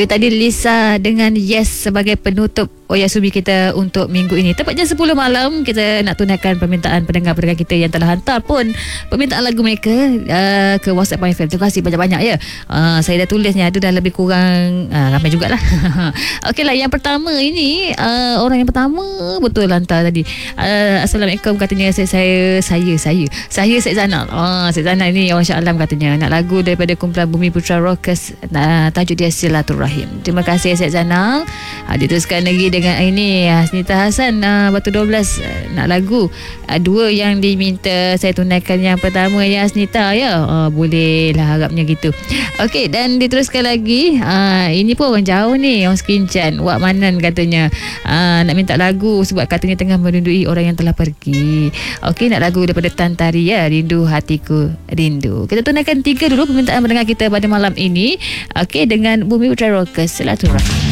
Tadi Lisa dengan Yes sebagai penutup Oyasumi kita untuk minggu ini. Tepat jam 10 malam kita nak tunaikan permintaan pendengar-pendengar kita yang telah hantar pun permintaan lagu mereka ke WhatsApp MyFM. Terima kasih banyak-banyak ya. Saya dah tulisnya, ada dah lebih kurang ramai jugalah. Okeylah, yang pertama ini orang yang pertama betul hantar tadi. Assalamualaikum katanya, saya Syed Zanal. Syed Zanal ni orang Shah Alam katanya nak lagu daripada kumpulan Bumi Putra Rockers, tajuk dia Silaturahim. Terima kasih Syed Zanal. Diteruskan lagi dengan ini Hasnita Hasan Batu 12 nak lagu. Dua yang diminta saya tunaikan. Yang pertama ya Hasnita ya. Boleh lah harapnya gitu. Okey, dan diteruskan lagi ini pun orang jauh ni, orang Sekinchan, Wak Manan katanya nak minta lagu sebab katanya tengah merindui orang yang telah pergi. Okey, nak lagu daripada Tan Tari ya, Rindu Hatiku Rindu. Kita tunaikan 3 dulu permintaan pendengar kita pada malam ini. Okey, dengan Bumi Putra Rockers, Silaturahim.